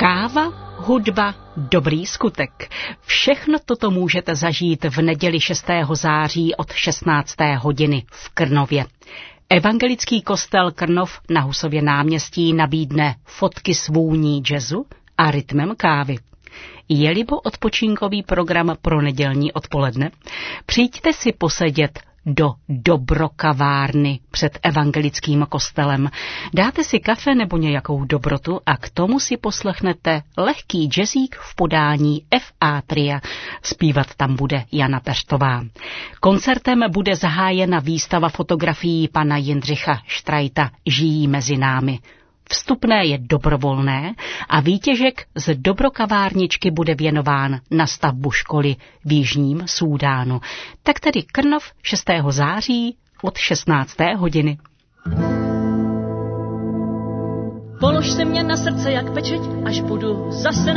Káva, hudba, dobrý skutek. Všechno toto můžete zažít v neděli 6. září od 16. hodiny v Krnově. Evangelický kostel Krnov na Husově náměstí nabídne fotky s vůní jazzu a rytmem kávy. Je-libo odpočinkový program pro nedělní odpoledne? Přijďte si posedět do dobrokavárny před evangelickým kostelem. Dáte si kafe nebo nějakou dobrotu a k tomu si poslechnete lehký jazzík v podání F.A. Tria. Zpívat tam bude Jana Peřtová. Koncertem bude zahájena výstava fotografií pana Jindřicha Štrajta Žijí mezi námi. Vstupné je dobrovolné a výtěžek z dobrokavárničky bude věnován na stavbu školy v Jižním Súdánu. Tak tedy Krnov 6. září od 16. hodiny. Polož si mě na srdce jak pečeť, až budu zase